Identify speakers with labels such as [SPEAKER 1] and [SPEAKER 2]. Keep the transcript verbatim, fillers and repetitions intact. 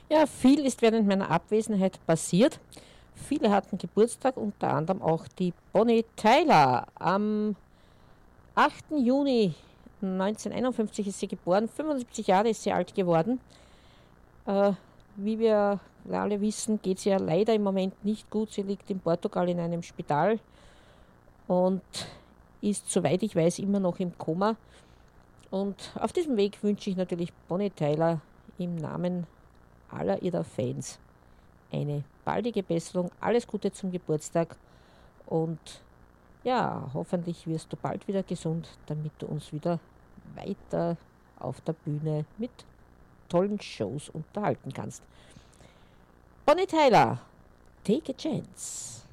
[SPEAKER 1] Ja, viel ist während meiner Abwesenheit passiert. Viele hatten Geburtstag, unter anderem auch die Bonnie Tyler. Am achten Juni neunzehnhunderteinundfünfzig ist sie geboren, fünfundsiebzig Jahre ist sie alt geworden. Äh, Wie wir alle wissen, geht es ihr leider im Moment nicht gut. Sie liegt in Portugal in einem Spital und ist, soweit ich weiß, immer noch im Koma. Und auf diesem Weg wünsche ich natürlich Bonnie Tyler im Namen aller ihrer Fans eine baldige Besserung, alles Gute zum Geburtstag und ja, hoffentlich wirst du bald wieder gesund, damit du uns wieder weiter auf der Bühne mit tollen Shows unterhalten kannst. Bonnie Tyler, take a chance.